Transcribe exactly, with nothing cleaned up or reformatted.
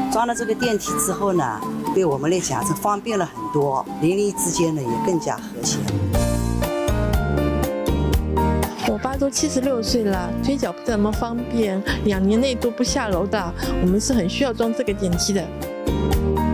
装了这个电梯之后呢，对我们来讲是方便了很多，邻里之间呢也更加和谐。 我爸都七十六岁了，腿脚不怎么方便，两年内都不下楼的，我们是很需要装这个电梯的。